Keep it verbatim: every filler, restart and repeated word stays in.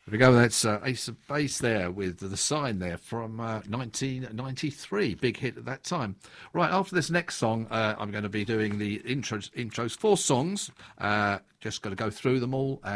There we go. That's uh, Ace of Base there with the sign there from uh, nineteen ninety-three. Big hit at that time. Right, after this next song, uh, I'm going to be doing the intros, intros four songs. Uh, just got to go through them all. Uh,